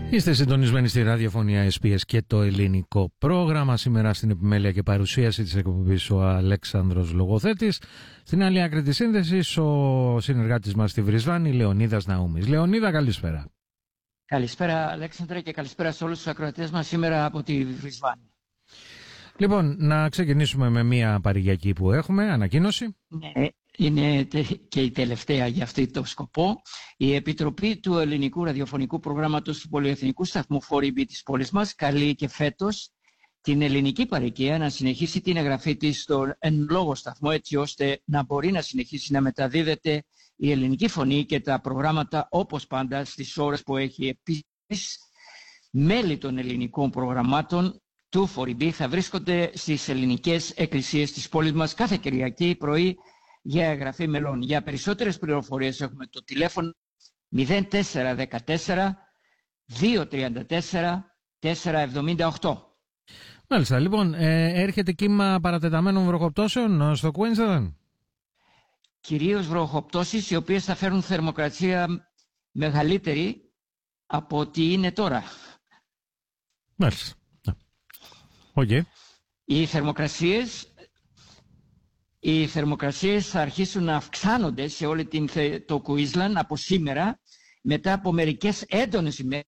Είστε συντονισμένοι στη ραδιοφωνία SPS και το ελληνικό πρόγραμμα. Σήμερα στην επιμέλεια και παρουσίαση της εκπομπής ο Αλέξανδρος Λογοθέτης. Στην άλλη άκρη της σύνδεσης ο συνεργάτης μας στη Βρισβάνη, Λεωνίδας Ναούμης. Λεωνίδα, καλησπέρα. Καλησπέρα Αλέξανδρε και καλησπέρα σε όλους τους ακροατές μας σήμερα από τη Βρισβάνη. Λοιπόν, να ξεκινήσουμε με μια παρηγιακή που έχουμε, ανακοίνωση. Ναι, είναι και η τελευταία για αυτή το σκοπό. Η Επιτροπή του Ελληνικού Ραδιοφωνικού Προγράμματος του Πολυεθνικού Σταθμού 4EB της πόλης μας καλεί και φέτος την ελληνική παροικία να συνεχίσει την εγγραφή της στον εν λόγω σταθμό, έτσι ώστε να μπορεί να συνεχίσει να μεταδίδεται η ελληνική φωνή και τα προγράμματα όπως πάντα στις ώρες που έχει. Επίσης, μέλη των ελληνικών προγραμμάτων του 4EB θα βρίσκονται στις ελληνικές εκκλησίες της πόλης μας κάθε Κυριακή πρωί για εγγραφή μελών. Για περισσότερες πληροφορίες έχουμε το τηλέφωνο 0414 234 478. Μάλιστα, λοιπόν, έρχεται κύμα παρατεταμένων βροχοπτώσεων στο Queensland. Κυρίως βροχοπτώσεις οι οποίες θα φέρουν θερμοκρασία μεγαλύτερη από ό,τι είναι τώρα. Μάλιστα. Okay. Οι θερμοκρασίες θα αρχίσουν να αυξάνονται σε όλη το Queensland από σήμερα, μετά από μερικές έντονες ημέρες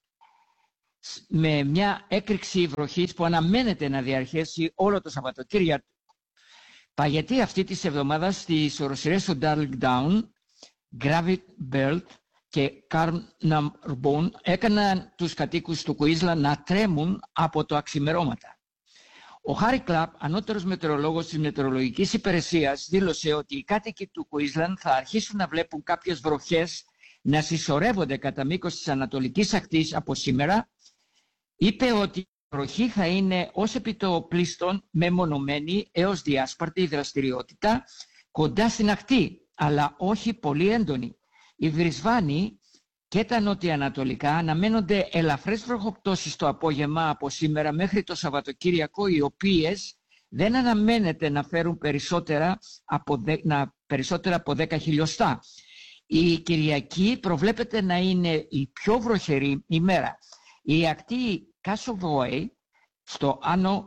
με μια έκρηξη βροχής που αναμένεται να διαρκέσει όλο το Σαββατοκύριακο. Παγετή αυτή της εβδομάδας στις οροσειρές του Darling Down, Gravit Belt και Carnarvon έκαναν τους κατοίκους του Queensland να τρέμουν από το αξιμερώματα. Ο Χάρι Κλαπ, ανώτερος μετεωρολόγος της Μετεωρολογικής Υπηρεσίας, δήλωσε ότι οι κάτοικοι του Queensland θα αρχίσουν να βλέπουν κάποιες βροχές να συσσωρεύονται κατά μήκος της ανατολικής ακτής από σήμερα. Είπε ότι η βροχή θα είναι ως επιτοπλίστων μεμονωμένη έως διάσπαρτη δραστηριότητα κοντά στην ακτή, αλλά όχι πολύ έντονη. Η Βρισβάνη και τα νοτιοανατολικά αναμένονται ελαφρές βροχοπτώσεις το απόγευμα από σήμερα μέχρι το Σαββατοκύριακο, οι οποίες δεν αναμένεται να φέρουν περισσότερα από 10 χιλιοστά. Η Κυριακή προβλέπεται να είναι η πιο βροχερή ημέρα. Η ακτή Κάσοβοϊ στο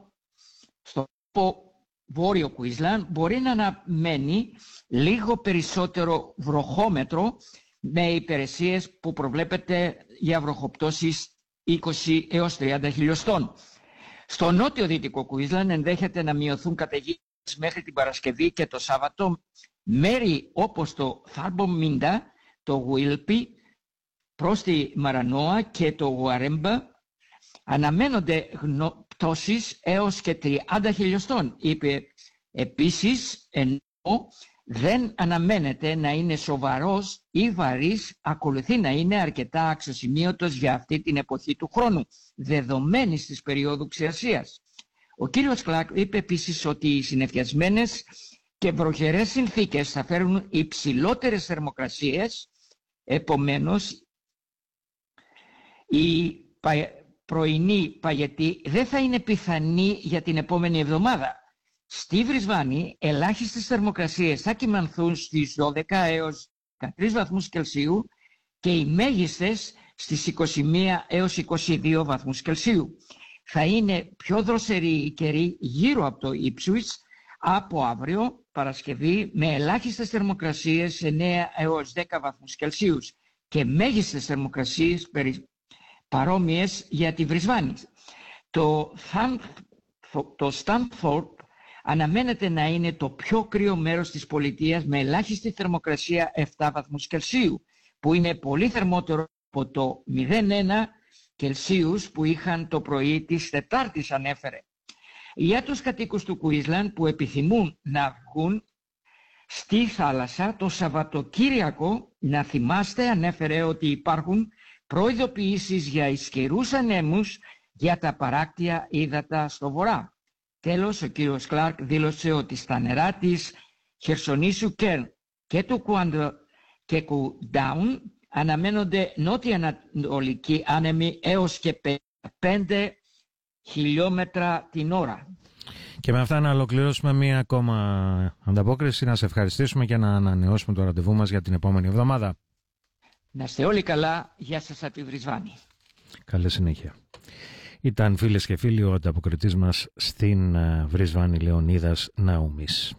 βόρειο Queensland μπορεί να αναμένει λίγο περισσότερο βροχόμετρο, με υπηρεσίες που προβλέπεται για βροχοπτώσεις 20 έως 30 χιλιοστών. Στο νότιο-δυτικό Queensland ενδέχεται να μειωθούν καταιγίδες μέχρι την Παρασκευή και το Σάββατο. Μέρη όπως το Tharbomminda, το Wilpy, προς τη Μαρανόα και το Γουαρέμπα αναμένονται πτώσεις έως και 30 χιλιοστών. Είπε επίσης, ενώ δεν αναμένεται να είναι σοβαρός ή βαρύς, ακολουθεί να είναι αρκετά αξιοσημείωτος για αυτή την εποχή του χρόνου, δεδομένης της περίοδου ξηρασίας. Ο κύριος Κλακ είπε επίσης ότι οι συννεφιασμένες και βροχερές συνθήκες θα φέρουν υψηλότερες θερμοκρασίες, επομένως η πρωινή παγετή δεν θα είναι πιθανή για την επόμενη εβδομάδα. Στη Βρισβάνη ελάχιστες θερμοκρασίες θα κυμανθούν στις 12 έως 13 βαθμούς Κελσίου και οι μέγιστες στις 21 έως 22 βαθμούς Κελσίου. Θα είναι πιο δροσερή η καιρή γύρω από το Ipswich από αύριο Παρασκευή, με ελάχιστες θερμοκρασίες 9 έως 10 βαθμούς Κελσίου και μέγιστες θερμοκρασίες παρόμοιες για τη Βρισβάνη. Το Stanford αναμένεται να είναι το πιο κρύο μέρος της πολιτείας, με ελάχιστη θερμοκρασία 7 βαθμούς Κελσίου, που είναι πολύ θερμότερο από το 0,1 Κελσίους που είχαν το πρωί της Τετάρτης, ανέφερε. Για τους κατοίκους του Queensland που επιθυμούν να βγουν στη θάλασσα το Σαββατοκύριακο, να θυμάστε, ανέφερε ότι υπάρχουν προειδοποιήσεις για ισχυρούς ανέμους για τα παράκτια ύδατα στο βορρά. Τέλος, ο κύριος Κλάρκ δήλωσε ότι στα νερά της Χερσονήσου Κέρν και του Κουντάουν αναμένονται νότια-ανατολικοί άνεμοι έως και 5 χιλιόμετρα την ώρα. Και με αυτά να ολοκληρώσουμε μία ακόμα ανταπόκριση, να σε ευχαριστήσουμε και να ανανεώσουμε το ραντεβού μας για την επόμενη εβδομάδα. Να είστε όλοι καλά, γεια σας από τη Βρισβάνη. Καλή συνέχεια. Ήταν, φίλες και φίλοι, ο ανταποκριτής μας στην Βρυσβάνη, Λεωνίδας Ναούμης.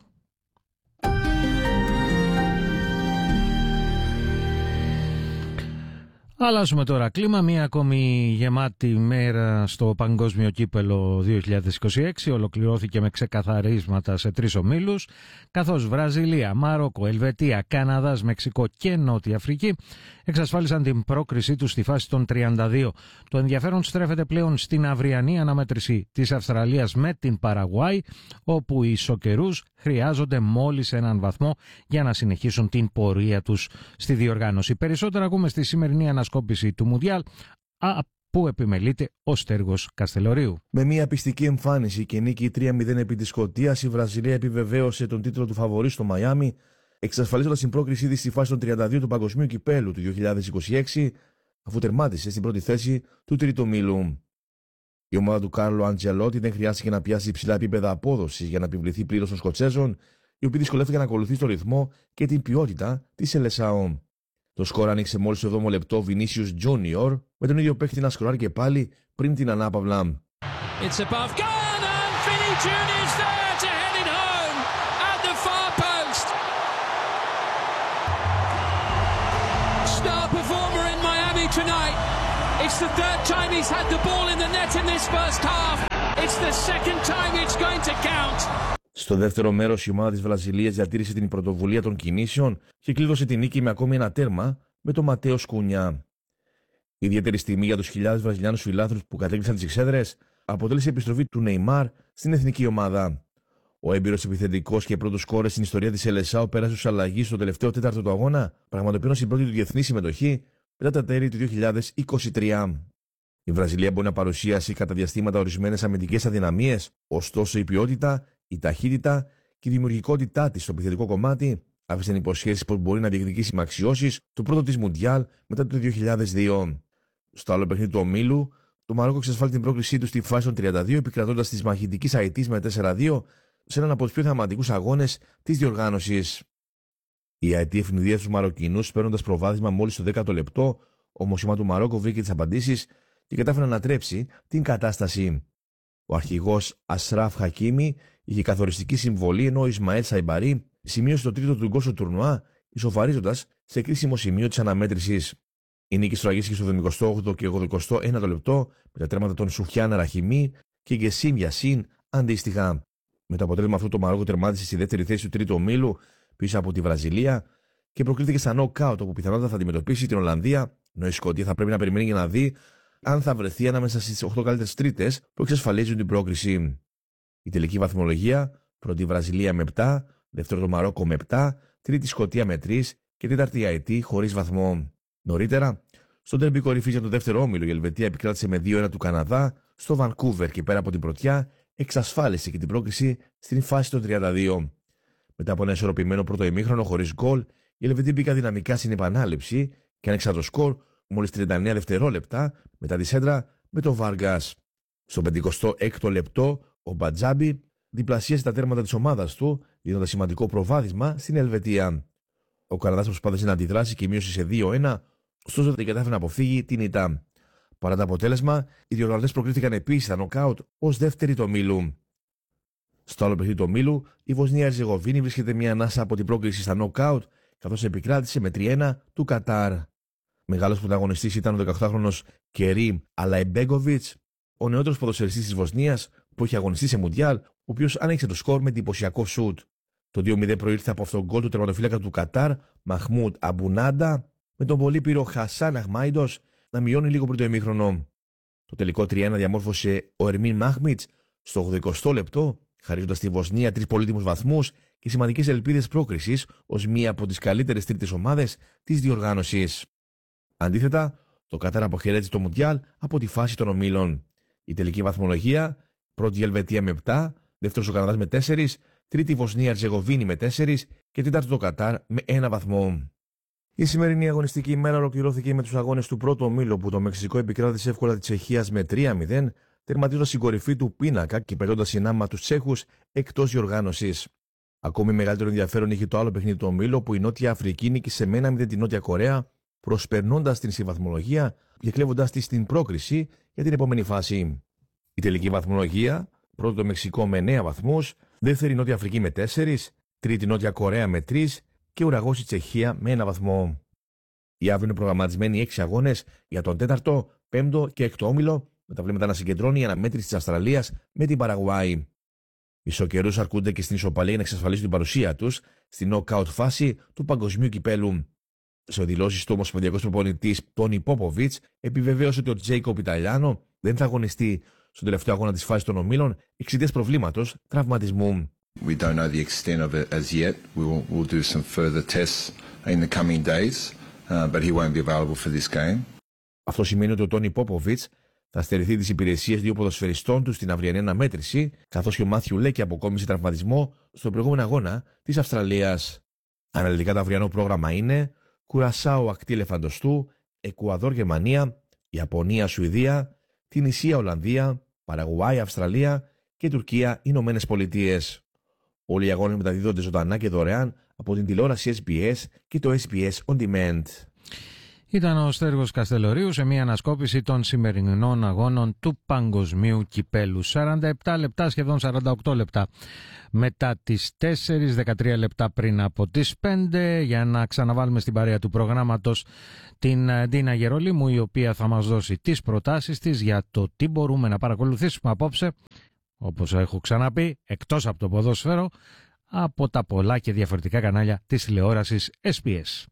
Αλλάζουμε τώρα κλίμα. Μία ακόμη γεμάτη μέρα στο Παγκόσμιο Κύπελλο 2026 ολοκληρώθηκε με ξεκαθαρίσματα σε 3 ομίλους, καθώς Βραζιλία, Μαρόκο, Ελβετία, Καναδάς, Μεξικό και Νότια Αφρική εξασφάλισαν την πρόκρισή τους στη φάση των 32. Το ενδιαφέρον στρέφεται πλέον στην αυριανή αναμέτρηση της Αυστραλίας με την Παραγουάη, όπου οι σοκερούς χρειάζονται μόλις έναν βαθμό για να συνεχίσουν την πορεία τους στη διοργάνωση. Περισσότερα ακούμε στη σημερινή ανασκόπηση του Μουντιάλ, που επιμελείται ο Στέργος Καστελορίου. Με μια πιστική εμφάνιση και νίκη 3-0 επί της Σκωτίας, η Βραζιλία επιβεβαίωσε τον τίτλο του φαβορί στο Μαϊάμι, εξασφαλίζοντας την πρόκρισή της στη φάση των 32 του Παγκοσμίου Κυπέλλου του 2026, αφού τερμάτισε στην πρώτη θέση του τρίτου ομίλου. Η ομάδα του Κάρλο Αντζελότη δεν χρειάστηκε να πιάσει υψηλά επίπεδα απόδοσης για να επιβληθεί πλήρως των Σκοτσέζων, οι οποίοι δυσκολεύτηκαν να ακολουθήσουν το ρυθμό και την ποιότητα της Σελεσάο. Το σκορ ανοίξε μόλις στο 7ο λεπτό Βινίσιους Τζούνιορ, με τον ίδιο παίκτη να σκοράρει και πάλι πριν την ανάπαυλα. It's the third time he's had the ball in the net in this first half. It's the second time it's going to count. Στο δεύτερο μέρος η ομάδα της Βραζιλίας διατήρησε την πρωτοβουλία των κινήσεων και κλείδωσε την νίκη με ακόμη ένα τέρμα με τον Ματέο Κούνια. Η ιδιαίτερη στιγμή για τους χιλιάδες Βραζιλιάνους φιλάθλους που κατέκλυσαν τις εξέδρες αποτέλεσε η επιστροφή του Νεϊμάρ στην εθνική ομάδα. Ο έμπειρος επιθετικός και πρώτος σκόρερ στην ιστορία της Σελεσάο πέρασε ως αλλαγή στο τελευταίο τέταρτο του αγώνα, πραγματοποιώντας την πρώτη του διεθνή συμμετοχή μετά τα τέλη του 2023. Η Βραζιλία μπορεί να παρουσίασει κατά διαστήματα ορισμένες αμυντικές αδυναμίες, ωστόσο η ποιότητα, η ταχύτητα και η δημιουργικότητά της στο επιθετικό κομμάτι άφησαν υποσχέσεις πως μπορεί να διεκδικήσει με αξιώσεις το πρώτο της Μουντιάλ μετά το 2002. Στο άλλο παιχνίδι του ομίλου, το Μαρόκο εξασφάλισε την πρόκρισή του στη φάση των 32, επικρατώντας της μαχητικής Αιτής με 4-2 σε έναν από τους πιο θεαματικούς αγώνες της διοργάνωσης. Η Αιτή ευνηδίασε τους Μαροκινούς παίρνοντας προβάδισμα μόλις στο 10ο λεπτό, όμως η ομάδα του Μαρόκο βρήκε τις απαντήσεις και κατάφερε να ανατρέψει την κατάσταση. Ο αρχηγός Ασράφ Χακίμι είχε καθοριστική συμβολή, ενώ ο Ισμαέλ Σαϊμπαρί σημείωσε το τρίτο του γκολ στο τουρνουά, ισοφαρίζοντας σε κρίσιμο σημείο της αναμέτρησης. Η νίκη στραγγίστηκε στο 78ο και 81ο λεπτό με τα τέρματα των Σουφιάν Ραχιμί και Γκεσίμ Γιασίν αντίστοιχα. Με το αποτέλεσμα αυτό, το Μαρόκο τερμάτισε στη δεύτερη θέση του τρίτου ομίλου πίσω από τη Βραζιλία και προκλήθηκε στα νοκάουτ, όπου πιθανότατα θα αντιμετωπίσει την Ολλανδία, ενώ η Σκωτία θα πρέπει να περιμένει για να δει αν θα βρεθεί ανάμεσα στις 8 καλύτερες τρίτες που εξασφαλίζουν την πρόκριση. Η τελική βαθμολογία: πρώτη Βραζιλία με 7, δεύτερο το Μαρόκο με 7, τρίτη Σκωτία με 3 και τέταρτη η Αιτή χωρίς βαθμό. Νωρίτερα, στον τερμπι κορυφής για το δεύτερο όμιλο, η Ελβετία επικράτησε με 2-1 του Καναδά στο Βανκούβερ και πέρα από την πρωτιά εξασφάλισε και την πρόκριση στην φάση των 32. Μετά από ένα ισορροπημένο πρώτο ημίχρονο χωρίς γκολ, η Ελβετία μπήκα δυναμικά στην επανάληψη και άνοιξε το σκορ μόλις 39 δευτερόλεπτα μετά τη σέντρα με τον Βάργκας. Στο 56ο λεπτό, ο Μπατζάμπι διπλασίασε τα τέρματα της ομάδας του, δίνοντας σημαντικό προβάδισμα στην Ελβετία. Ο Καναδάς προσπάθησε να αντιδράσει και μείωσε σε 2-1, ωστόσο δεν κατάφερε να αποφύγει την ήττα. Παρά το αποτέλεσμα, οι διοργανωτές προκρίθηκαν επίσης στα νοκάουτ ως δεύτερη του ομίλου. Στο άλλο παιχνίδι του ομίλου, η Βοσνία Ερζεγοβίνη βρίσκεται μια ανάσα από την πρόκριση στα νοκάουτ, καθώς επικράτησε με 3-1 του Κατάρ. Μεγάλος πρωταγωνιστής ήταν ο 18χρονος Κερίμ Αλαϊμπέγκοβιτς, ο νεότερος ποδοσφαιριστής της Βοσνίας που είχε αγωνιστεί σε Μουντιάλ, ο οποίος άνοιξε το σκορ με εντυπωσιακό σουτ. Το 2-0 προήλθε από αυτόν τον γκολ του τερματοφύλακα του Κατάρ, Μαχμούντ Αμπουνάντα, με τον πολύπειρο Χασάν Αχμάιντος να μειώνει λίγο πριν το ημίχρονο. Το τελικό 3-1 διαμόρφωσε ο Ερμίν Μάχμιτς στο 80ο λεπτό, χαρίζοντας στη Βοσνία 3 πολύτιμους βαθμούς και σημαντικές ελπίδες πρόκρισης ως μία από τις καλύτερες τρίτες ομάδες της διοργάνωσης. Αντίθετα, το Κατάρ αποχαιρέτησε το Μουντιάλ από τη φάση των ομίλων. Η τελική βαθμολογία: πρώτη η Ελβετία με 7, δεύτερος ο Καναδάς με 4, τρίτη η Βοσνία Ερζεγοβίνη με 4 και τέταρτο το Κατάρ με 1 βαθμό. Η σημερινή αγωνιστική ημέρα ολοκληρώθηκε με τους αγώνες του πρώτου ομίλου, που το Μεξικό επικράτησε εύκολα τη Τσεχία με 3-0, τερματίζοντας στην κορυφή του πίνακα και περνώντας συνάμα τους Τσέχους εκτός διοργάνωσης. Ακόμη μεγαλύτερο ενδιαφέρον είχε το άλλο παιχνίδι του ομίλου, που η Νότια Αφρική νίκησε με 1-0 την Νότια Κορέα, προσπερνώντας την στη βαθμολογία και κλέβοντας τη στην πρόκριση για την επόμενη φάση. Η τελική βαθμολογία: πρώτο το Μεξικό με 9 βαθμούς, δεύτερη Νότια Αφρική με 4, τρίτη Νότια Κορέα με 3 και ουραγός η Τσεχία με 1 βαθμό. Για αύριο είναι προγραμματισμένοι 6 αγώνες για τον 4ο, 5ο και 6ο όμιλο, με τα βλέμματα να συγκεντρώνει η αναμέτρηση της Αυστραλίας με την Παραγουάη. Οι σοκερούς αρκούνται και στην ισοπαλία για να εξασφαλίσουν την παρουσία τους στην νοκάουτ φάση του παγκοσμίου κυπέλου. Σε δηλώσεις του ομοσπονδιακός προπονητής Τόνι Πόποβιτς επιβεβαίωσε ότι ο Τζέικοπ Ιταλιάνο δεν θα αγωνιστεί στον τελευταίο αγώνα της φάσης των ομίλων εξαιτίας προβλήματος τραυματισμού. We don't know the extent of it as yet. We'll do some further tests in the coming days, but he won't be available for this game. Αυτό σημαίνει ότι ο Τόνι Πόποβιτς θα στερηθεί τις υπηρεσίες 2 ποδοσφαιριστών του στην αυριανή αναμέτρηση, καθώς και ο Μάθιου Λέκη αποκόμισε τραυματισμό στον προηγούμενο αγώνα της Αυστραλίας. Αναλυτικά το αυριανό πρόγραμμα είναι Κουρασάο Ακτή Ελεφαντοστού, Εκουαδόρ Γερμανία, Ιαπωνία Σουηδία, Τινησία Ολλανδία, Παραγουάη Αυστραλία και Τουρκία Ηνωμένες Πολιτείες. Όλοι οι αγώνες μεταδίδονται ζωντανά και δωρεάν από την τηλεόραση SBS και το SBS On Demand. Ήταν ο Στέργος Καστελορίου σε μια ανασκόπηση των σημερινών αγώνων του Παγκοσμίου Κυπέλου. 47 λεπτά, σχεδόν 48 λεπτά μετά τις 4, 13 λεπτά πριν από τις 5, για να ξαναβάλουμε στην παρέα του προγράμματος την Ντίνα Γερολίμου, η οποία θα μας δώσει τις προτάσεις της για το τι μπορούμε να παρακολουθήσουμε απόψε, όπως έχω ξαναπεί, εκτός από το ποδόσφαιρο, από τα πολλά και διαφορετικά κανάλια της τηλεόρασης SBS.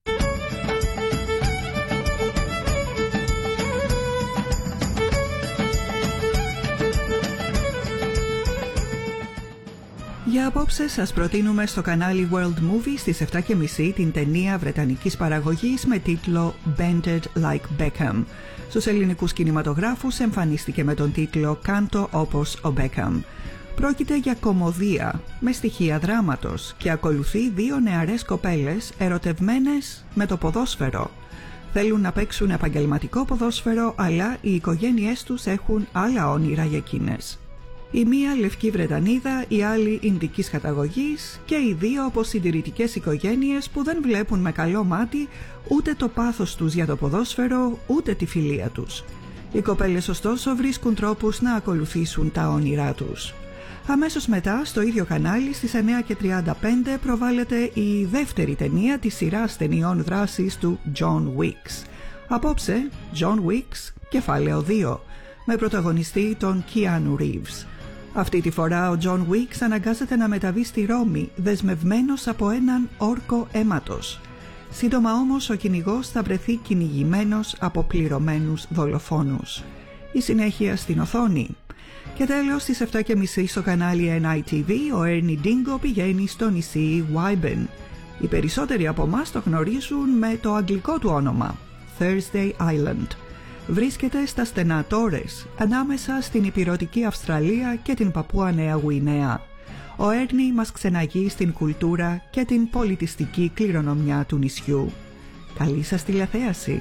Για απόψε σας προτείνουμε στο κανάλι World Movie στις 7.30 την ταινία βρετανικής παραγωγής με τίτλο Bended Like Beckham. Στους ελληνικούς κινηματογράφους εμφανίστηκε με τον τίτλο Κάντο όπως ο Beckham. Πρόκειται για κωμωδία με στοιχεία δράματος και ακολουθεί 2 νεαρές κοπέλες ερωτευμένες με το ποδόσφαιρο. Θέλουν να παίξουν επαγγελματικό ποδόσφαιρο, αλλά οι οικογένειές τους έχουν άλλα όνειρα για εκείνες. Η μία λευκή Βρετανίδα, η άλλη Ινδικής καταγωγής και οι 2 από συντηρητικές οικογένειες που δεν βλέπουν με καλό μάτι ούτε το πάθος τους για το ποδόσφαιρο ούτε τη φιλία τους. Οι κοπέλες ωστόσο βρίσκουν τρόπους να ακολουθήσουν τα όνειρά τους. Αμέσως μετά στο ίδιο κανάλι στις 9:35 προβάλλεται η δεύτερη ταινία της σειράς ταινιών δράσης του John Wick. Απόψε John Wick κεφάλαιο 2 με πρωταγωνιστή τον Keanu Reeves. Αυτή τη φορά ο John Wick αναγκάζεται να μεταβεί στη Ρώμη δεσμευμένος από έναν όρκο αίματος. Σύντομα όμως ο κυνηγός θα βρεθεί κυνηγημένος από πληρωμένους δολοφόνους. Η συνέχεια στην οθόνη. Και τέλος στις 7.30 στο κανάλι NITV ο Ernie Dingo πηγαίνει στο νησί Wyburn. Οι περισσότεροι από εμάς το γνωρίζουν με το αγγλικό του όνομα Thursday Island. Βρίσκεται στα στενά Τόρες, ανάμεσα στην ηπειρωτική Αυστραλία και την Παππούα Νέα Γουινέα. Ο Έρνη μας ξεναγεί στην κουλτούρα και την πολιτιστική κληρονομιά του νησιού. Καλή σας τηλεθέαση!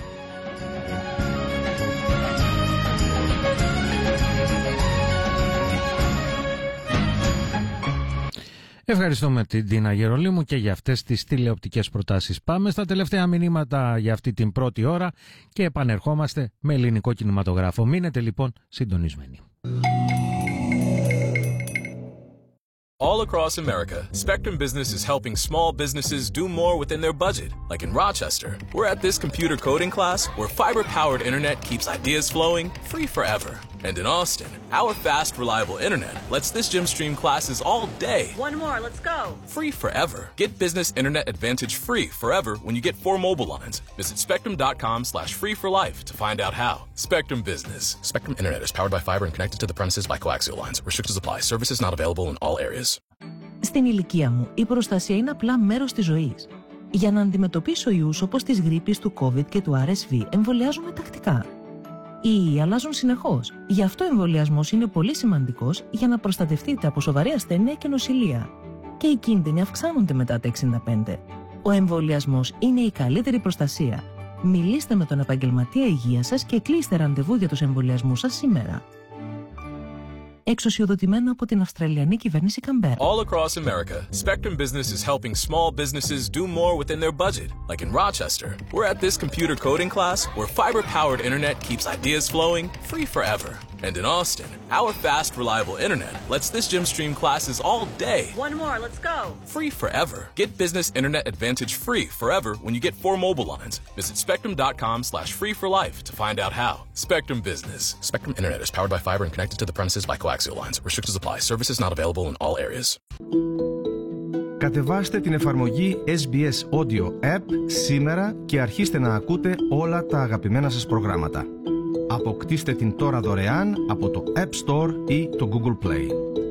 Ευχαριστούμε την Ντίνα Γερολίμου και για αυτές τις τηλεοπτικές προτάσεις. Πάμε στα τελευταία μηνύματα για αυτή την πρώτη ώρα και επανερχόμαστε με ελληνικό κινηματογράφο. Μείνετε λοιπόν συντονισμένοι. All across America, Spectrum Business is helping small businesses do more within their budget. Like in Rochester, we're at this computer coding class where fiber-powered internet keeps ideas flowing free forever. And in Austin, our fast, reliable internet lets this gym stream classes all day. One more, let's go. Free forever. Get business internet advantage free forever when you get 4 mobile lines. Visit spectrum.com/free for life to find out how. Spectrum Business. Spectrum Internet is powered by fiber and connected to the premises by coaxial lines. Restrictions apply. Services not available in all areas. Στην ηλικία μου, η προστασία είναι απλά μέρος της ζωής. Για να αντιμετωπίσω ιούς όπως της γρίπης, του COVID και του RSV, εμβολιάζομαι τακτικά. Οι ιοί αλλάζουν συνεχώς. Γι' αυτό ο εμβολιασμός είναι πολύ σημαντικός για να προστατευτείτε από σοβαρή ασθένεια και νοσηλεία. Και οι κίνδυνοι αυξάνονται μετά τα 65. Ο εμβολιασμός είναι η καλύτερη προστασία. Μιλήστε με τον επαγγελματία υγείας σας και κλείστε ραντεβού για τους εμβολιασμούς σας σήμερα. εξουσιοδοτημένο από την Αυστραλιανή κυβέρνηση Καμπέρα. All across America, Spectrum Business is helping small businesses do more within their budget. Like in Rochester, we're at this computer coding class where fiber-powered internet keeps ideas flowing free forever. And in Austin, our fast, reliable internet lets this gym stream classes all day. One more, let's go. Free forever. Get business internet advantage free forever when you get 4 mobile lines. Visit spectrum.com/free for life to find out how. Spectrum Business. Spectrum Internet is powered by fiber and connected to the premises by coaxial lines. Restrictions apply. Services not available in all areas. Κατεβάστε την εφαρμογή SBS Audio App σήμερα και αρχίστε να ακούτε όλα τα αγαπημένα σας προγράμματα. Αποκτήστε την τώρα δωρεάν από το App Store ή το Google Play.